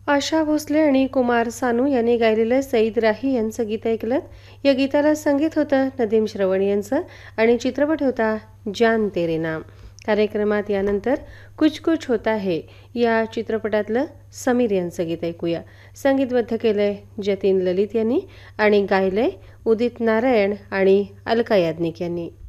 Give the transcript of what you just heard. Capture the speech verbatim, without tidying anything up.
आशा भोसले आणि कुमार सानू यांनी गायलेलं सईद राही यांचं गीत ऐकलं. या गीताला संगीत होतं नदीम श्रवण यांचं आणि चित्रपट होता जान तेरे नाम. कार्यक्रमात यानंतर कुछ कुछ होता है या चित्रपटातलं समीर यांचं गीत ऐकूया. संगीतबद्ध केलंय जतीन ललित यांनी आणि गायलंय उदित नारायण आणि अलका याज्ञिक यांनी.